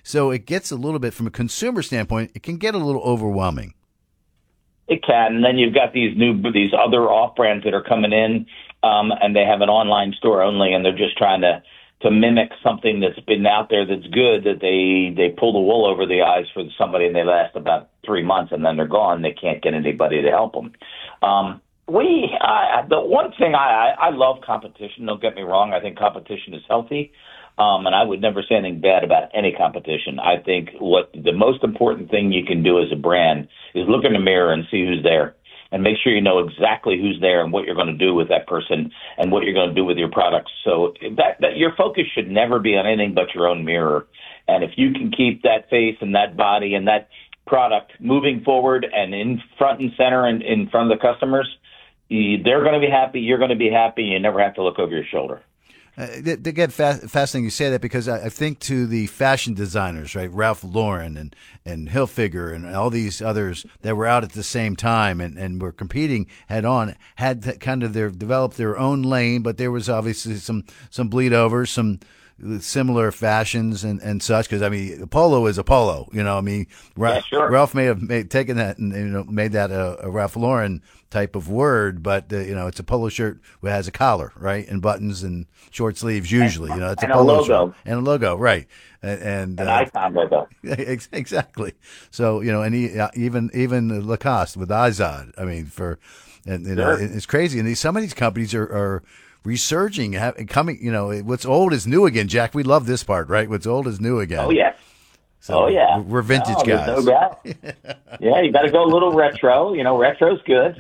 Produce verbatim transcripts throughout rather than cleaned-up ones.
So it gets a little bit, from a consumer standpoint, it can get a little overwhelming. It can, and then you've got these new, these other off brands that are coming in, um, and they have an online store only, and they're just trying to, to mimic something that's been out there that's good. That they they pull the wool over the eyes for somebody, and they last about three months, and then they're gone. They can't get anybody to help them. Um, we I, the one thing I, I I love competition. Don't get me wrong. I think competition is healthy. Um, and I would never say anything bad about any competition. I think what the most important thing you can do as a brand is look in the mirror and see who's there, and make sure you know exactly who's there and what you're going to do with that person and what you're going to do with your products. So that, that your focus should never be on anything but your own mirror. And if you can keep that face and that body and that product moving forward and in front and center and in front of the customers, they're going to be happy. You're going to be happy. You never have to look over your shoulder. Uh, they, they get fa- fascinating you say that, because I, I think to the fashion designers, right, Ralph Lauren and, and Hilfiger and all these others that were out at the same time and, and were competing head on, had that kind of their developed their own lane, but there was obviously some some bleed over, some similar fashions and, and such. Because I mean, a polo is a polo, you know. I mean, Ra- yeah, sure. Ralph may have made, taken that and, you know, made that a, a Ralph Lauren type of word, but uh, you know, it's a polo shirt that has a collar, right, and buttons and short sleeves usually. And, you know, it's and a polo a logo shirt and a logo, right, and, and an uh, icon logo. Exactly. So you know, and he, uh, even even Lacoste with Izod. I mean, for and you know, Sure. it's crazy. And these, some of these companies are. are resurging, have, coming, you know, what's old is new again, Jack. We love this part, right? What's old is new again. Oh, yeah. So oh, yeah. We're vintage no, guys. No doubt. Yeah, you got to go a little retro. You know, retro's good.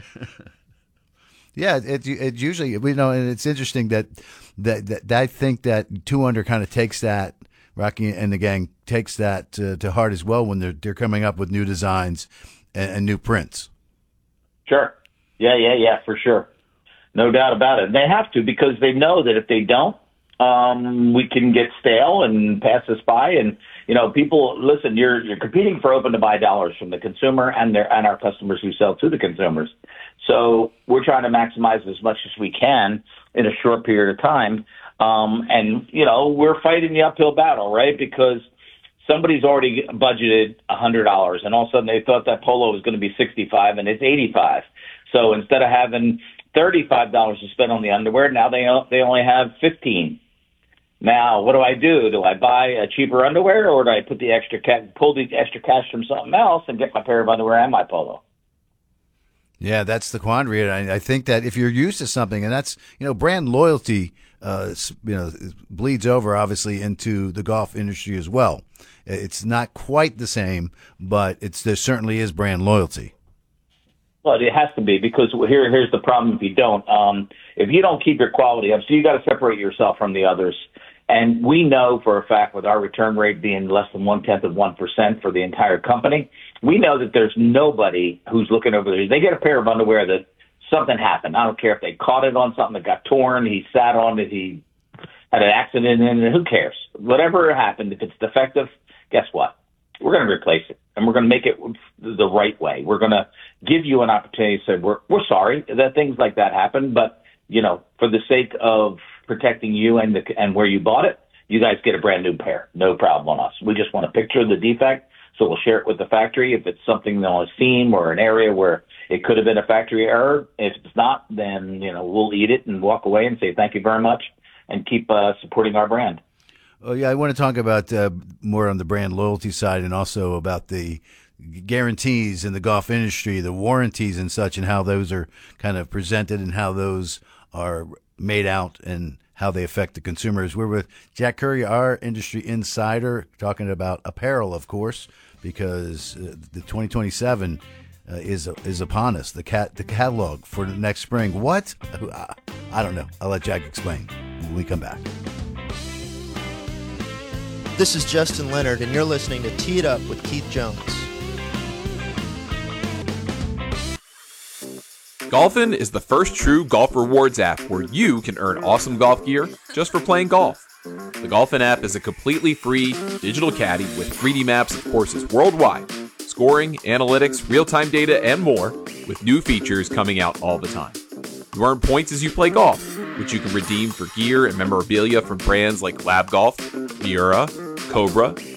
Yeah, it, it usually, we know, and it's interesting that, that, that, that I think that Two Under kind of takes that, Rocky and the gang takes that to, to heart as well when they're, they're coming up with new designs and, and new prints. Sure. Yeah, yeah, yeah, for sure. No doubt about it. They have to, because they know that if they don't, um, we can get stale and pass us by. And, you know, people, listen, you're you're competing for open to buy dollars from the consumer and their and our customers who sell to the consumers. So we're trying to maximize as much as we can in a short period of time. Um, and, you know, we're fighting the uphill battle, right? Because somebody's already budgeted one hundred dollars, and all of a sudden they thought that polo was going to be sixty-five dollars and it's eighty-five dollars. So instead of having thirty-five dollars to spend on the underwear, now they they only have fifteen dollars. Now, what do I do? Do I buy a cheaper underwear, or do I put the extra ca- pull the extra cash from something else and get my pair of underwear and my polo? Yeah, that's the quandary. And I, I think that if you're used to something, and that's, you know, brand loyalty, uh, you know, bleeds over obviously into the golf industry as well. It's not quite the same, but it's there certainly is brand loyalty. Well, it has to be, because here, here's the problem if you don't. Um, if you don't keep your quality up, so you got to separate yourself from the others. And we know for a fact, with our return rate being less than one-tenth of one percent for the entire company, we know that there's nobody who's looking over there. They get a pair of underwear that something happened. I don't care if they caught it on something that got torn, he sat on it, he had an accident in it, who cares? Whatever happened, if it's defective, guess what? We're going to replace it, and we're going to make it the right way. We're going to give you an opportunity to say, we're, we're sorry that things like that happen, but, you know, for the sake of protecting you and the, and where you bought it, you guys get a brand new pair. No problem on us. We just want a picture of the defect, so we'll share it with the factory. If it's something on a seam or an area where it could have been a factory error, if it's not, then, you know, we'll eat it and walk away and say thank you very much and keep uh, supporting our brand. Oh, yeah, I want to talk about uh, more on the brand loyalty side, and also about the guarantees in the golf industry, the warranties and such, and how those are kind of presented and how those are made out and how they affect the consumers. We're with Jack Curry, our industry insider, talking about apparel, of course, because uh, the twenty twenty-seven uh, is is upon us. The cat the catalog for the next spring. What? I don't know. I'll let Jack explain when we come back. This is Justin Leonard, and you're listening to Tee It Up with Keith Jones. Golfin is the first true golf rewards app where you can earn awesome golf gear just for playing golf. The Golfin app is a completely free digital caddy with three D maps of courses worldwide, scoring, analytics, real-time data, and more, with new features coming out all the time. You earn points as you play golf, which you can redeem for gear and memorabilia from brands like Lab Golf, Miura, Cobra,